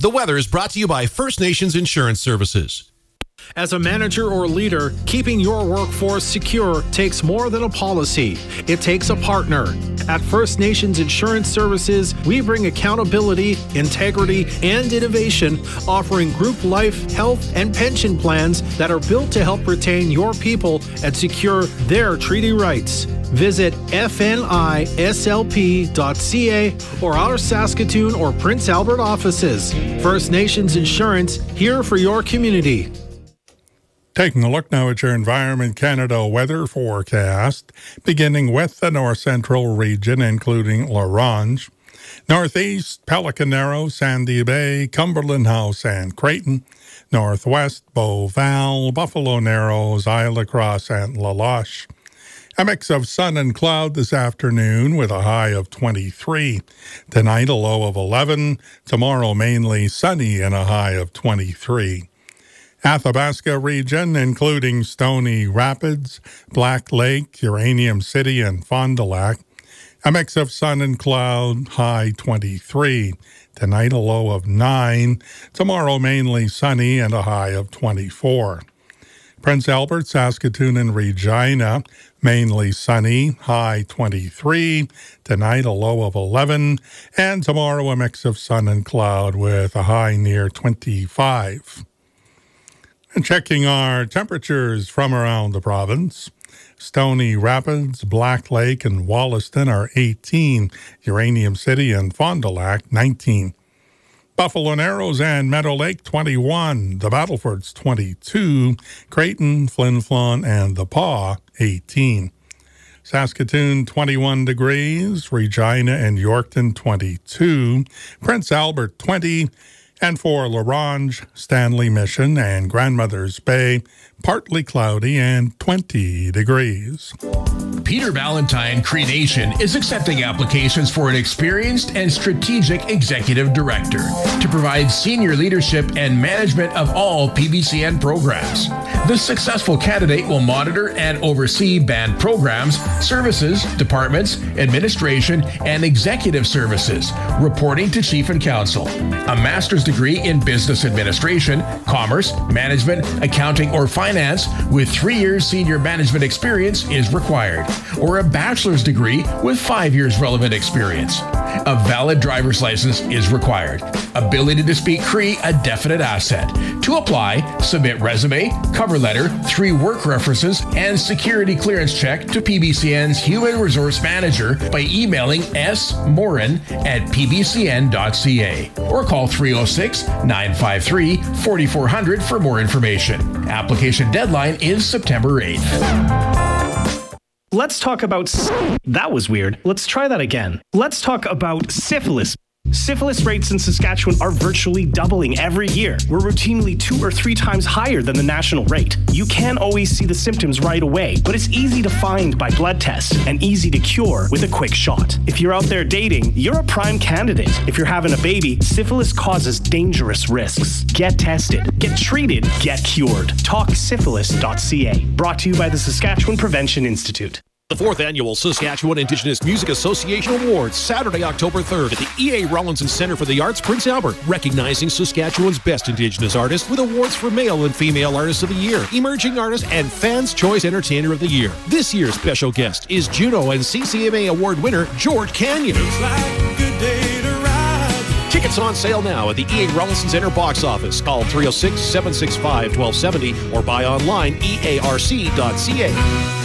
The weather is brought to you by First Nations Insurance Services. As a manager or leader, keeping your workforce secure takes more than a policy. It takes a partner. At First Nations Insurance Services, we bring accountability, integrity, and innovation, offering group life, health, and pension plans that are built to help retain your people and secure their treaty rights. Visit fnislp.ca or our Saskatoon or Prince Albert offices. First Nations Insurance, here for your community. Taking a look now at your Environment Canada weather forecast, beginning with the north central region, including La Ronge, northeast, Pelican Narrow, Sandy Bay, Cumberland House, and Creighton, northwest, Beauval, Buffalo Narrows, Isle La Crosse, and La Loche. A mix of sun and cloud this afternoon with a high of 23. Tonight, a low of 11. Tomorrow, mainly sunny and a high of 23. Athabasca region, including Stony Rapids, Black Lake, Uranium City, and Fond du Lac. A mix of sun and cloud, high 23. Tonight, a low of 9. Tomorrow, mainly sunny and a high of 24. Prince Albert, Saskatoon, and Regina, mainly sunny, high 23. Tonight, a low of 11. And tomorrow, a mix of sun and cloud with a high near 25. And checking our temperatures from around the province, Stony Rapids, Black Lake, and Wollaston are 18. Uranium City and Fond du Lac, 19. Buffalo Narrows and Meadow Lake, 21. The Battlefords, 22. Creighton, Flin Flon, and The Pas, 18. Saskatoon, 21 degrees. Regina and Yorkton, 22. Prince Albert, 20. And for La Ronge, Stanley Mission, and Grandmother's Bay, partly cloudy and 20 degrees. Peter Valentine Cremation is accepting applications for an experienced and strategic executive director to provide senior leadership and management of all PBCN programs. The successful candidate will monitor and oversee band programs, services, departments, administration, and executive services, reporting to Chief and Counsel. A master's degree in business administration, commerce, management, accounting, or finance with 3 years senior management experience is required, or a bachelor's degree with 5 years relevant experience. A valid driver's license is required. Ability to speak Cree, a definite asset. To apply, submit resume, cover letter, 3 work references, and security clearance check to PBCN's Human Resource Manager by emailing smorin@pbcn.ca or call 306-953-4400 for more information. Application deadline is September 8th. Let's talk about... That was weird. Let's try that again. Let's talk about syphilis. Syphilis rates in Saskatchewan are virtually doubling every year. We're routinely 2 or 3 times higher than the national rate. You can't always see the symptoms right away, but it's easy to find by blood tests and easy to cure with a quick shot. If you're out there dating, you're a prime candidate. If you're having a baby, syphilis causes dangerous risks. Get tested, get treated, get cured. TalkSyphilis.ca. Brought to you by the Saskatchewan Prevention Institute. The 4th Annual Saskatchewan Indigenous Music Association Awards, Saturday, October 3rd at the E.A. Rawlinson Centre for the Arts, Prince Albert, recognizing Saskatchewan's best Indigenous artists with awards for Male and Female Artists of the Year, Emerging Artist, and Fans' Choice Entertainer of the Year. This year's special guest is Juno and CCMA Award winner George Canyon. Tickets on sale now at the E.A. Rawlinson Centre box office. Call 306-765-1270 or buy online earc.ca.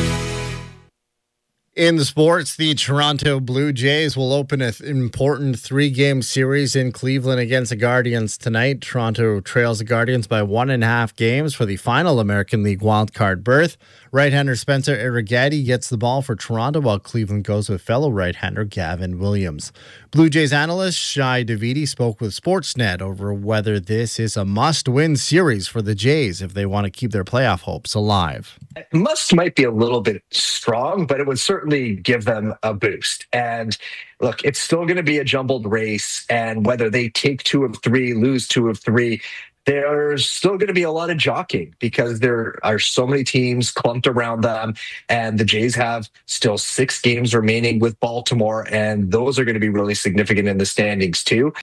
In the sports, the Toronto Blue Jays will open an important 3-game series in Cleveland against the Guardians tonight. Toronto trails the Guardians by 1.5 games for the final American League wildcard berth. Right-hander Spencer Irrigati gets the ball for Toronto, while Cleveland goes with fellow right-hander Gavin Williams. Blue Jays analyst Shai Davidi spoke with Sportsnet over whether this is a must-win series for the Jays if they want to keep their playoff hopes alive. Must might be a little bit strong, but it would certainly give them a boost. And look, it's still going to be a jumbled race, and whether they take 2 of 3, lose 2 of 3, there's still going to be a lot of jockeying because there are so many teams clumped around them, and the Jays have still 6 games remaining with Baltimore, and those are going to be really significant in the standings too.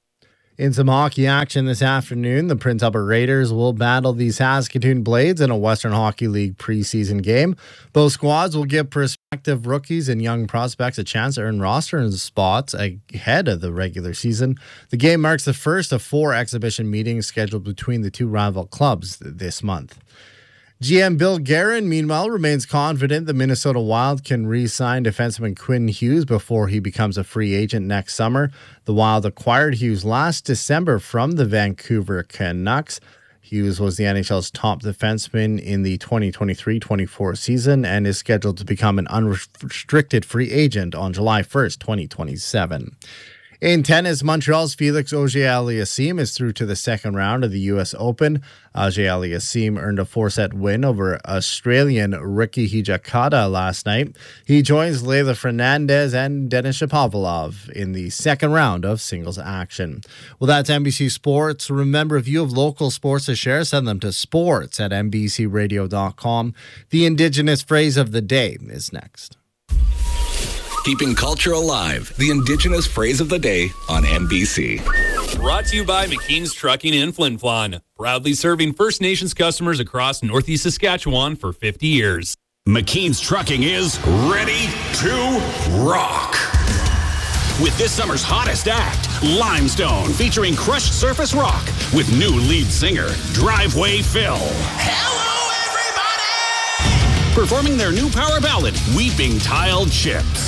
In some hockey action this afternoon, the Prince Albert Raiders will battle the Saskatoon Blades in a Western Hockey League preseason game. Both squads will give prospective rookies and young prospects a chance to earn roster spots ahead of the regular season. The game marks the first of 4 exhibition meetings scheduled between the two rival clubs this month. GM Bill Guerin, meanwhile, remains confident the Minnesota Wild can re-sign defenseman Quinn Hughes before he becomes a free agent next summer. The Wild acquired Hughes last December from the Vancouver Canucks. Hughes was the NHL's top defenseman in the 2023-24 season and is scheduled to become an unrestricted free agent on July 1st, 2027. In tennis, Montreal's Felix Auger-Aliassime is through to the second round of the U.S. Open. Auger-Aliassime earned a 4-set win over Australian Ricky Hijikata last night. He joins Leylah Fernandez and Denis Shapovalov in the second round of singles action. Well, that's NBC Sports. Remember, if you have local sports to share, send them to sports@nbcradio.com. The Indigenous phrase of the day is next. Keeping culture alive. The Indigenous phrase of the day on NBC. Brought to you by McKean's Trucking in Flin Flon. Proudly serving First Nations customers across Northeast Saskatchewan for 50 years. McKean's Trucking is ready to rock. With this summer's hottest act, Limestone, featuring crushed surface rock with new lead singer, Driveway Phil. Performing their new power ballad, Weeping Tiled Chips.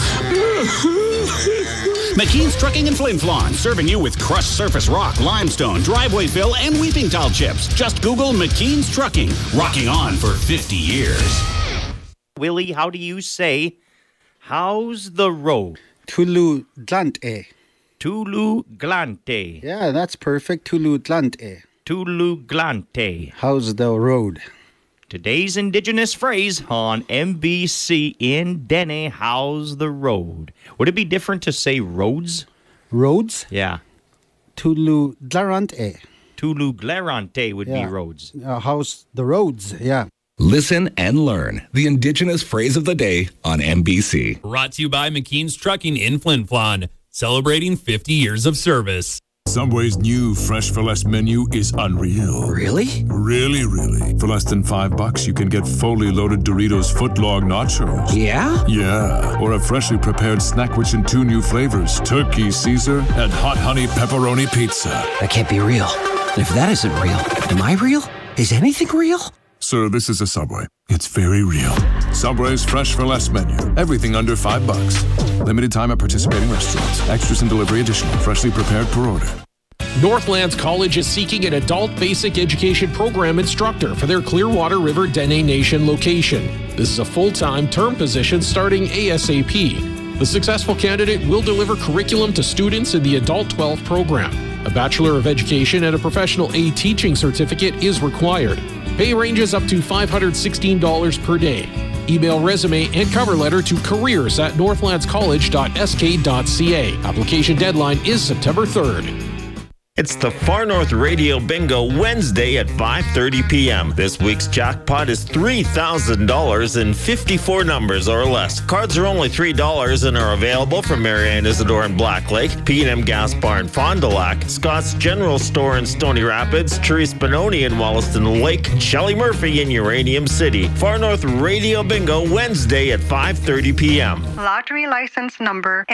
McKean's Trucking in Flin Flon, serving you with crushed surface rock, limestone, driveway fill, and weeping tile chips. Just Google McKean's Trucking, rocking on for 50 years. Willie, how do you say, how's the road? Tulu Glante. Tulu Glante. Yeah, that's perfect. Tulu Glante. Tulu Glante. How's the road? Today's Indigenous phrase on NBC in Dene, how's the road? Would it be different to say roads? Roads? Yeah. Tulu Glarante. Tulu Glarante would be roads. How's the roads? Yeah. Listen and learn the Indigenous phrase of the day on NBC. Brought to you by McKean's Trucking in Flin Flon, celebrating 50 years of service. Subway's new Fresh for Less menu is unreal. Really? Really, really. For less than $5, you can get fully loaded Doritos footlong nachos. Yeah? Yeah. Or a freshly prepared Snackwich in 2 new flavors, Turkey Caesar and Hot Honey Pepperoni Pizza. That can't be real. And if that isn't real, am I real? Is anything real? Sir, this is a Subway. It's very real. Subway's Fresh for Less menu. Everything under $5. Limited time at participating restaurants. Extras and delivery additional. Freshly prepared per order. Northlands College is seeking an adult basic education program instructor for their Clearwater River Dene Nation location. This is a full-time term position starting ASAP. The successful candidate will deliver curriculum to students in the Adult 12 program. A Bachelor of Education and a Professional A Teaching certificate is required. Pay ranges up to $516 per day. Email resume and cover letter to careers@northlandscollege.sk.ca. Application deadline is September 3rd. It's the Far North Radio Bingo Wednesday at 5:30 p.m. This week's jackpot is $3,000 in 54 numbers or less. Cards are only $3 and are available from Marianne Isidore in Black Lake, P&M Gas Bar in Fond du Lac, Scott's General Store in Stony Rapids, Therese Benoni in Wollaston Lake, Shelley Murphy in Uranium City. Far North Radio Bingo Wednesday at 5:30 p.m. Lottery license number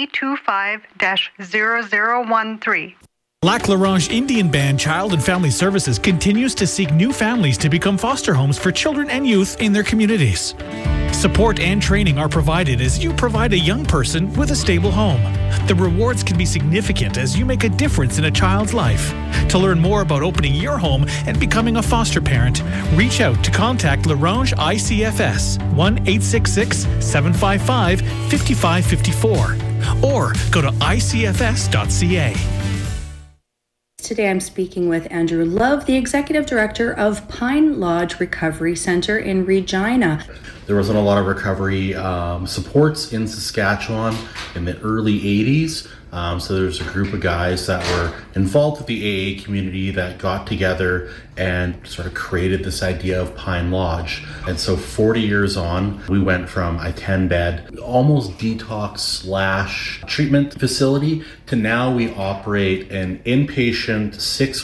MB25-0013. Lac La Ronge Indian Band Child and Family Services continues to seek new families to become foster homes for children and youth in their communities. Support and training are provided as you provide a young person with a stable home. The rewards can be significant as you make a difference in a child's life. To learn more about opening your home and becoming a foster parent, reach out to contact La Ronge ICFS 1-866-755-5554 or go to icfs.ca. Today I'm speaking with Andrew Love, the Executive Director of Pine Lodge Recovery Center in Regina. There wasn't a lot of recovery supports in Saskatchewan in the early 80s. So there's a group of guys that were involved with the AA community that got together and sort of created this idea of Pine Lodge. And so 40 years on, we went from a 10-bed, almost detox/treatment facility to now we operate an inpatient 6